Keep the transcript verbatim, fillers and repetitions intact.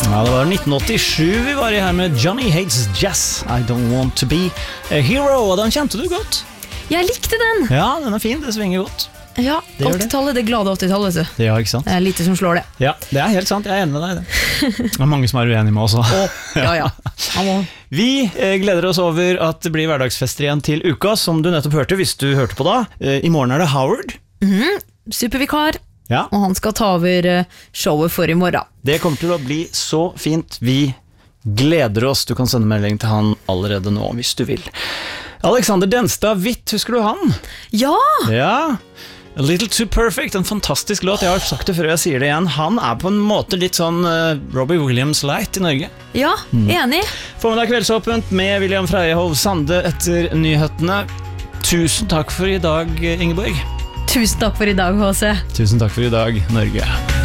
Ja, det var nitten åttisju vi var i her med Johnny Hates Jazz, I Don't Want To Be A Hero, og den kjente du godt. Jeg likte den. Ja, den er fin, det svinger godt. Ja, Det gjør det. åttitallet, det glade åttitallet, vet du. Ja, ikke sant? Det er lite som slår det. Ja, det er helt sant, jeg er enig med deg i det. Det er mange som er uenige med oss også. Ja, ja. Hallo. Vi eh, gleder oss over at det blir hverdagsfester igjen til uka, som du nettopp hørte, hvis du hørte på da. Eh, I morgen er det Howard. Mhm, supervikar, Ja, og han skal ta over eh, showet for i morgen. det kommer til å bli så fint. Vi gleder oss. Du kan sende melding til han allerede nå, hvis du vil. Alexander Denstad Witt, husker du han? Ja! Ja, A Little Too Perfect, en fantastisk låt. Jeg har sagt det før, jeg sier det igjen. Han er på en måte litt sånn uh, Robbie Williams light i Norge. Ja, enig. Få med deg Kveldsåpent med William Freihov Sande etter nyhetene. Tusen takk for i dag, Ingeborg. Tusen takk for i dag, H C. Tusen takk for i dag, Norge.